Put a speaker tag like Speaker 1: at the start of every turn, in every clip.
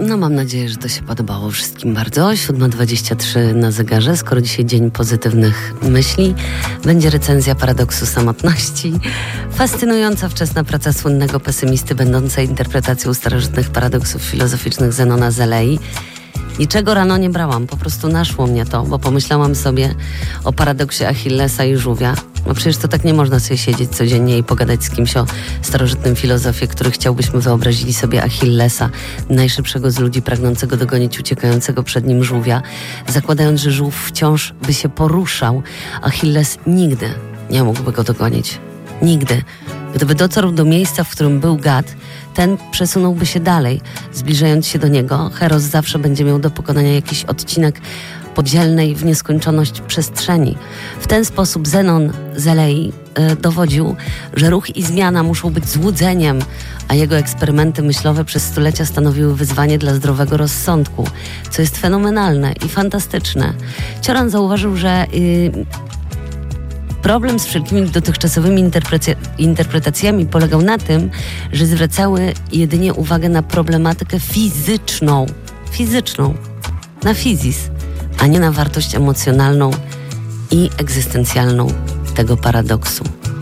Speaker 1: No mam nadzieję, że to się podobało wszystkim bardzo. 7:23 na zegarze. Skoro dzisiaj dzień pozytywnych myśli, będzie recenzja Paradoksu Samotności. Fascynująca wczesna praca słynnego pesymisty, będąca interpretacją starożytnych paradoksów filozoficznych Zenona z Elei. Niczego rano nie brałam, po prostu naszło mnie to, bo pomyślałam sobie o paradoksie Achillesa i żółwia. No przecież to tak nie można sobie siedzieć codziennie i pogadać z kimś o starożytnym filozofie, który chciałbyśmy wyobrazili sobie Achillesa, najszybszego z ludzi pragnącego dogonić uciekającego przed nim żółwia, zakładając, że żółw wciąż by się poruszał. Achilles nigdy nie mógłby go dogonić. Nigdy. Gdyby dotarł do miejsca, w którym był gad, ten przesunąłby się dalej. Zbliżając się do niego, Heros zawsze będzie miał do pokonania jakiś odcinek podzielnej w nieskończoność przestrzeni. W ten sposób Zenon z Elei dowodził, że ruch i zmiana muszą być złudzeniem, a jego eksperymenty myślowe przez stulecia stanowiły wyzwanie dla zdrowego rozsądku, co jest fenomenalne i fantastyczne. Cioran zauważył, że problem z wszelkimi dotychczasowymi interpretacjami polegał na tym, że zwracały jedynie uwagę na problematykę fizyczną, na fizis, a nie na wartość emocjonalną i egzystencjalną tego paradoksu.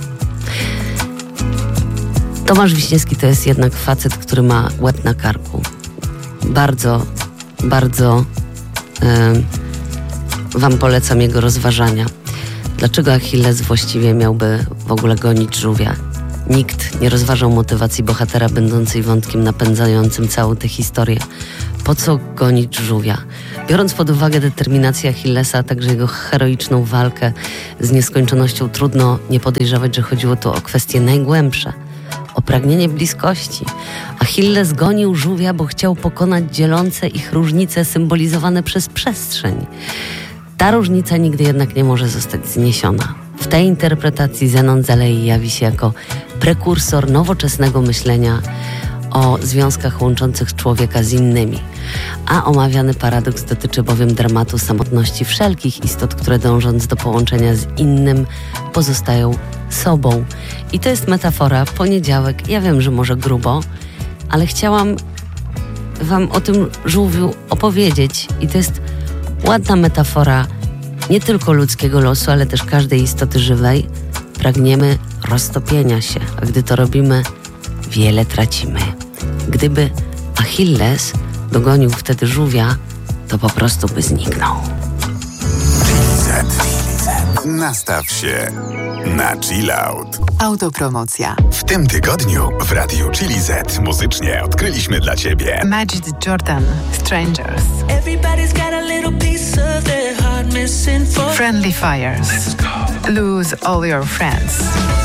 Speaker 1: Tomasz Wiśniewski to jest jednak facet, który ma łeb na karku. Bardzo, bardzo wam polecam jego rozważania. Dlaczego Achilles właściwie miałby w ogóle gonić żółwia? Nikt nie rozważał motywacji bohatera będącej wątkiem napędzającym całą tę historię. Po co gonić żółwia? Biorąc pod uwagę determinację Achillesa, a także jego heroiczną walkę z nieskończonością, trudno nie podejrzewać, że chodziło tu o kwestie najgłębsze. O pragnienie bliskości. Achilles gonił żółwia, bo chciał pokonać dzielące ich różnice symbolizowane przez przestrzeń. Ta różnica nigdy jednak nie może zostać zniesiona. W tej interpretacji Zenon z Elei jawi się jako prekursor nowoczesnego myślenia o związkach łączących człowieka z innymi. A omawiany paradoks dotyczy bowiem dramatu samotności wszelkich istot, które dążąc do połączenia z innym pozostają sobą. I to jest metafora, poniedziałek, ja wiem, że może grubo, ale chciałam wam o tym żółwiu opowiedzieć i to jest ładna metafora nie tylko ludzkiego losu, ale też każdej istoty żywej. Pragniemy roztopienia się, a gdy to robimy, wiele tracimy. Gdyby Achilles dogonił wtedy żółwia, to po prostu by zniknął.
Speaker 2: Nastaw się na chill out.
Speaker 3: Autopromocja.
Speaker 2: W tym tygodniu w Radiu Chili Z muzycznie odkryliśmy dla Ciebie
Speaker 3: Majid Jordan, Strangers. Friendly Fires, Lose All Your Friends.